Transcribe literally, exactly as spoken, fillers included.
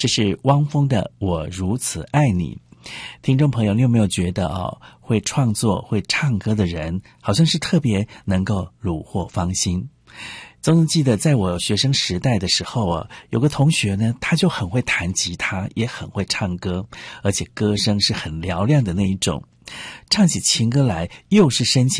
这是汪峰的《我如此爱你》。听众朋友，你有没有觉得哦，会创作会唱歌的人好像是特别能够虏获芳心？总是记得在我学生时代的时候啊，有个同学呢，他就很会弹吉他，也很会唱歌，而且歌声是很嘹亮的那一种，唱起情歌来又是深情